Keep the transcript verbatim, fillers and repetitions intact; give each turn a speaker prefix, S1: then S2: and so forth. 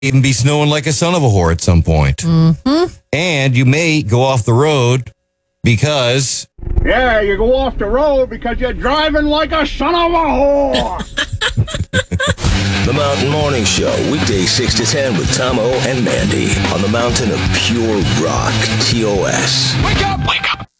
S1: even be snowing like a son of a whore at some point.
S2: Mm-hmm.
S1: And you may go off the road because...
S3: Yeah, you go off the road because you're driving like a son of a whore.
S4: The Mountain Morning Show, weekdays six to ten with Tom O and Mandy on the mountain of pure rock, T O S.
S5: Wake up! Wake up!